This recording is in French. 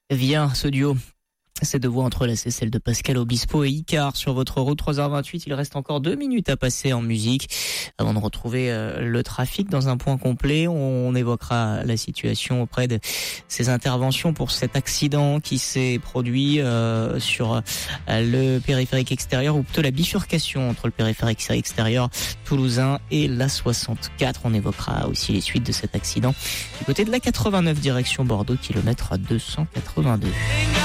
via ce duo. Ces deux voies entrelacées, celle de Pascal Obispo et Icar sur votre route. 3h28, il reste encore 2 minutes à passer en musique avant de retrouver le trafic dans un point complet. On évoquera la situation auprès de ces interventions pour cet accident qui s'est produit sur le périphérique extérieur, ou plutôt la bifurcation entre le périphérique extérieur toulousain et la 64. On évoquera aussi les suites de cet accident du côté de la 89 direction Bordeaux, kilomètre 282.